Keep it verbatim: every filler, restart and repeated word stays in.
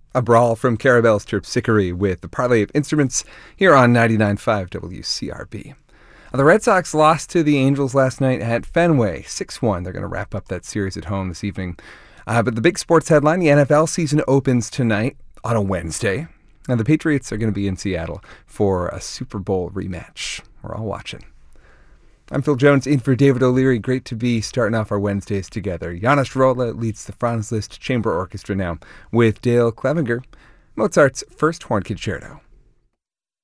A brawl from Carabel's Terpsichore with the Parlay of Instruments here on ninety-nine point five W C R B. The Red Sox lost to the Angels last night at Fenway, six one. They're going to wrap up that series at home this evening. Uh, but the big sports headline, the N F L season opens tonight on a Wednesday. And the Patriots are going to be in Seattle for a Super Bowl rematch. We're all watching. I'm Phil Jones, in for David O'Leary. Great to be starting off our Wednesdays together. Janos Rolla leads the Franz Liszt Chamber Orchestra now with Dale Clevenger, Mozart's First Horn Concerto.